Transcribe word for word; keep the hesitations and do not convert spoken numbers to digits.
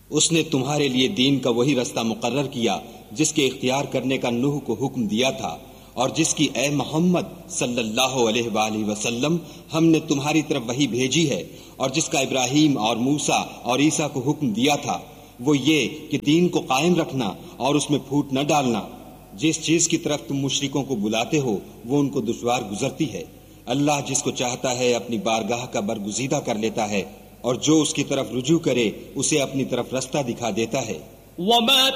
उसने तुम्हारे लिए दीन का वही रास्ता मुकर्रर किया जिसके इख्तियार करने का नूह को हुक्म दिया था, और जिसकी ए मोहम्मद सल्लल्लाहु अलैहि वसल्लम हमने तुम्हारी तरफ वही भेजी है, और जिसका इब्राहीम और मूसा और ईसा को हुक्म दिया था, वो ये कि दीन को कायम रखना और उसमें फूट न डालना। जिस चीज की तरफ तुम मुशरिकों को बुलाते हो वो उनको दुश्वार गुजरती है। अल्लाह जिसको चाहता है अपनी बारगाह का बरगुजीदा कर लेता है, और जो उसकी तरफ रुजू करे उसे अपनी तरफ रास्ता दिखा देता है।